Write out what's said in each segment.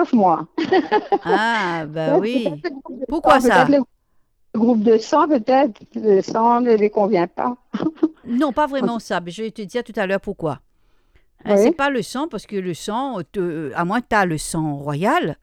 dérange, moi. Ah, ben oui. Peut-être le groupe de Pourquoi sang, ça? le groupe de sang, peut-être. Le sang ne les convient pas. Non, pas En vraiment tout- ça, mais je vais te dire tout à l'heure pourquoi. Hein, c'est Oui. pas le sang, parce que le sang, à moins que tu as le sang royal,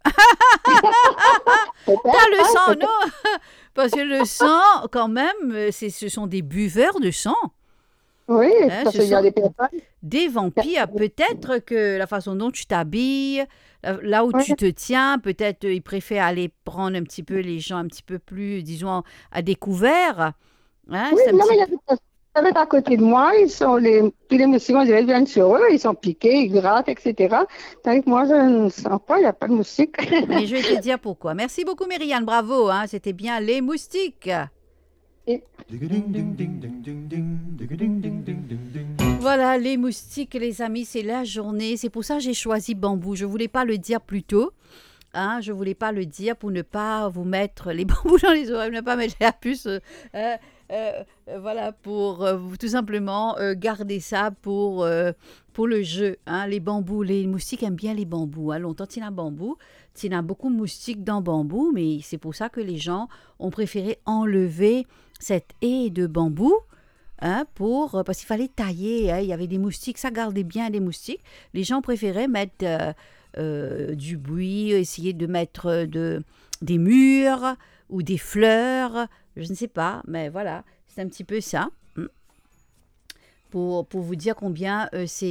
tu Peut-être, as le hein, sang, peut-être. non? Parce que le sang, quand même, ce sont des buveurs de sang. Oui, Hein, parce ce qu'il y a sont des personnes. des vampires. Peut-être que la façon dont tu t'habilles, là où Oui, tu te tiens, peut-être ils préfèrent aller prendre un petit peu les gens un petit peu plus, disons, à découvert. Hein, oui, c'est un non, mais petit il y a peu. des personnes qui sont à côté de moi, tous les moustiques, on dirait, ils viennent sur eux, ils sont piqués, ils grattent, etc. Tandis que moi, je ne sens pas, il n'y a pas de moustiques. Mais je vais te dire pourquoi. Merci beaucoup, Myriane. Bravo. Hein, c'était bien les moustiques. Et Voilà, les moustiques, les amis, c'est la journée. C'est pour ça que j'ai choisi bambou. Je ne voulais pas le dire plus tôt. Hein, je ne voulais pas le dire pour ne pas vous mettre les bambous dans les oreilles, ne pas mettre la puce. Euh, voilà, pour tout simplement garder ça pour le jeu. Hein, les bambous, les moustiques aiment bien les bambous. Hein. Longtemps, tu as bambou. Tu as beaucoup de moustiques dans bambou, mais c'est pour ça que les gens ont préféré enlever cette haie de bambou. Hein, parce qu'il fallait tailler, hein, il y avait des moustiques, ça gardait bien les moustiques. Les gens préféraient mettre du buis, essayer de mettre des murs ou des fleurs, je ne sais pas, mais voilà, c'est un petit peu ça. Pour vous dire combien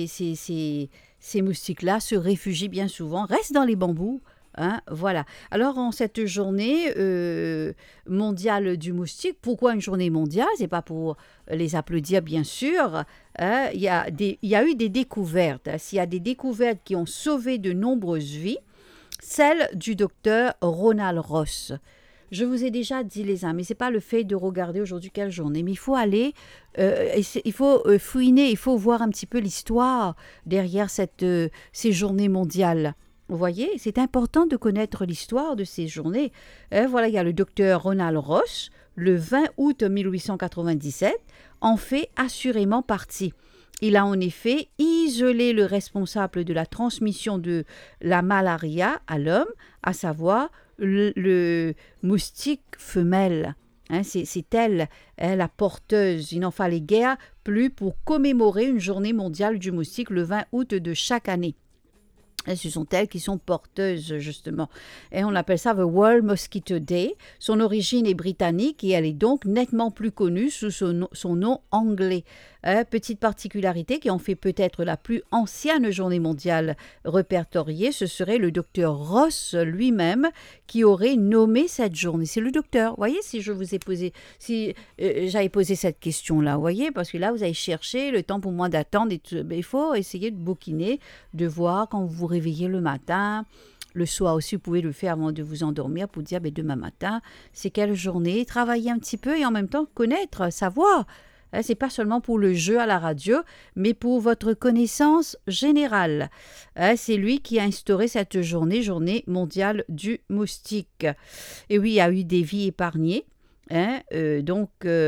ces moustiques-là se réfugient bien souvent, restent dans les bambous. Hein, voilà. Alors, en cette journée mondiale du moustique, pourquoi une journée mondiale? C'est pas pour les applaudir, bien sûr. Hein, il y a eu des découvertes. Hein. S'il y a des découvertes qui ont sauvé de nombreuses vies, celle du docteur Ronald Ross. Je vous ai déjà dit, les amis, c'est pas le fait de regarder aujourd'hui quelle journée, mais il faut aller, il faut fouiner, il faut voir un petit peu l'histoire derrière ces journées mondiales. Vous voyez, c'est important de connaître l'histoire de ces journées. Voilà, il y a le docteur Ronald Ross, le 20 août 1897, en fait assurément partie. Il a en effet isolé le responsable de la transmission de la malaria à l'homme, à savoir le moustique femelle. Hein, c'est elle, la porteuse. Il n'en fallait guère plus pour commémorer une journée mondiale du moustique le 20 août de chaque année. Et ce sont elles qui sont porteuses, justement. Et on appelle ça The World Mosquito Day. Son origine est britannique et elle est donc nettement plus connue sous son nom anglais. Petite particularité qui en fait peut-être la plus ancienne journée mondiale répertoriée, ce serait le docteur Ross lui-même qui aurait nommé cette journée. C'est le docteur. Vous voyez, si je vous ai posé, si j'avais posé cette question-là, vous voyez, parce que là, vous avez cherché le temps pour moi d'attendre. Il faut essayer de bouquiner, de voir quand vous vous réveillez le matin. Le soir aussi, vous pouvez le faire avant de vous endormir pour dire demain matin, c'est quelle journée. Travailler un petit peu et en même temps connaître, savoir. Hein, c'est pas seulement pour le jeu à la radio, mais pour votre connaissance générale. Hein, c'est lui qui a instauré cette journée mondiale du moustique. Et oui, il y a eu des vies épargnées. Hein, donc,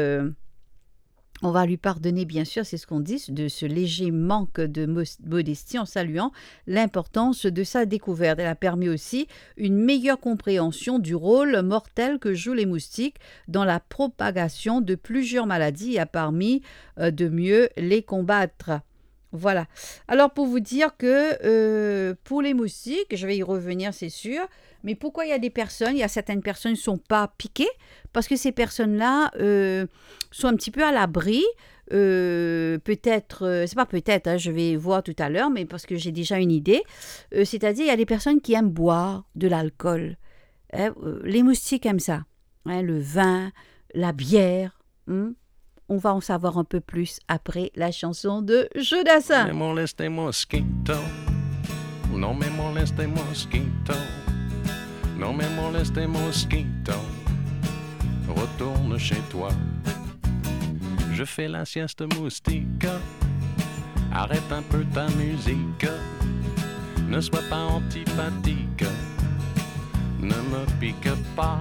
on va lui pardonner, bien sûr, c'est ce qu'on dit, de ce léger manque de modestie en saluant l'importance de sa découverte. Elle a permis aussi une meilleure compréhension du rôle mortel que jouent les moustiques dans la propagation de plusieurs maladies et a permis de mieux les combattre. Voilà. Alors, pour vous dire que pour les moustiques, je vais y revenir, c'est sûr, mais pourquoi il y a certaines personnes qui ne sont pas piquées? Parce que ces personnes-là sont un petit peu à l'abri. Peut-être, c'est pas peut-être, hein, je vais voir tout à l'heure, mais parce que j'ai déjà une idée. C'est-à-dire, il y a des personnes qui aiment boire de l'alcool. Hein, les moustiques aiment ça. Hein, le vin, la bière. On va en savoir un peu plus après la chanson de Jodassin. Me moleste mosquito, no me moleste mosquito, no me moleste mosquito, retourne chez toi. Je fais la sieste moustique, arrête un peu ta musique, ne sois pas antipathique, ne me pique pas.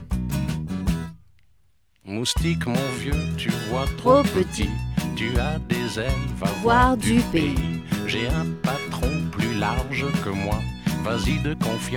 Moustique, mon vieux, tu vois trop petit. Tu as des ailes, va voir du pays. J'ai un patron plus large que moi. Vas-y de confiance.